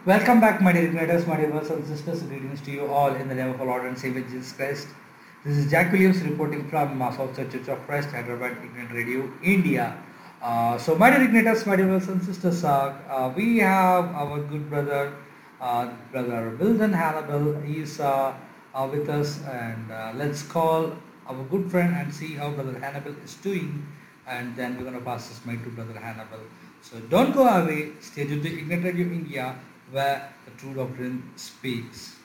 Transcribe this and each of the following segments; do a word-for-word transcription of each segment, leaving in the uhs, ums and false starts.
Welcome back, my dear igniters, my dear brothers and sisters. Greetings to you all in the name of our Lord and Savior Jesus Christ. This is Jack Williams reporting from uh, Southside Church of Christ, Hyderabad, Ignite Radio, India. Uh, so, my dear igniters, my dear brothers and sisters, uh, uh, we have our good brother, uh, brother Wilden Hannibal. He is uh, uh, with us, and uh, let's call our good friend and see how brother Hannibal is doing, and then we're going to pass this mic to brother Hannibal. So, don't go away. Stay tuned to Ignite Radio, India, where the true doctrine speaks.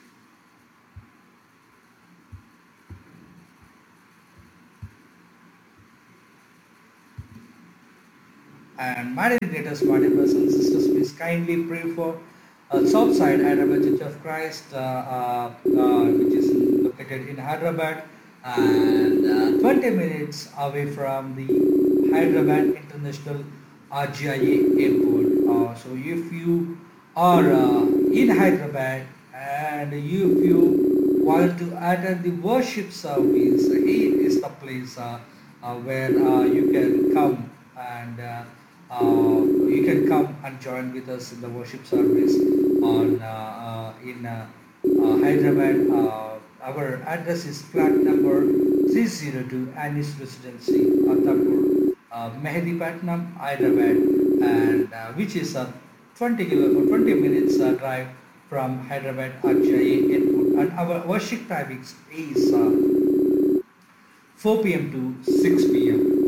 And my dear my dear brothers and sisters, please kindly pray for uh, Southside Hyderabad Church of Christ, uh, uh, uh, which is located in Hyderabad and uh, twenty minutes away from the Hyderabad International R G I A Airport. Uh, so if you are uh, in Hyderabad and you, if you want to attend the worship service, here is the place uh, uh, where uh, you can come and uh, uh, you can come and join with us in the worship service on uh, uh, in uh, uh, Hyderabad. Uh, our address is flat number three oh two Anis Residency, Attapur, uh, Mehedipatnam, Hyderabad, and uh, which is a twenty kilo, twenty minutes uh, drive from Hyderabad R G I A Airport, and our worship timings is uh, four p m to six p m